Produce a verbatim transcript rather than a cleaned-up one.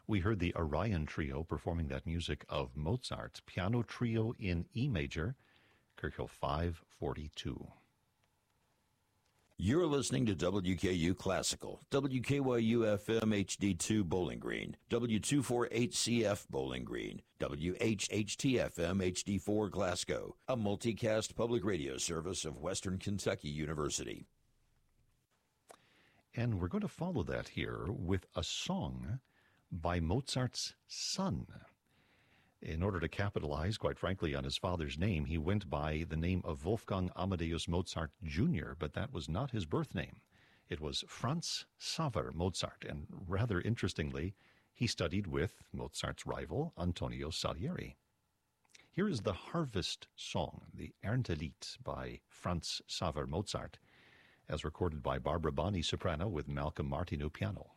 We heard the Orion Trio performing that music of Mozart's Piano Trio in E major, Kirchhoff five forty-two. You're listening to W K U Classical, W K Y U F M H D two Bowling Green, W two forty-eight C F Bowling Green, W H H T F M H D four Glasgow, a multicast public radio service of Western Kentucky University. And we're going to follow that here with a song by Mozart's son. In order to capitalize, quite frankly, on his father's name, he went by the name of Wolfgang Amadeus Mozart Junior, but that was not his birth name. It was Franz Xaver Mozart, and rather interestingly, he studied with Mozart's rival, Antonio Salieri. Here is the Harvest Song, the Erntelied by Franz Xaver Mozart, as recorded by Barbara Bonney soprano with Malcolm Martineau piano.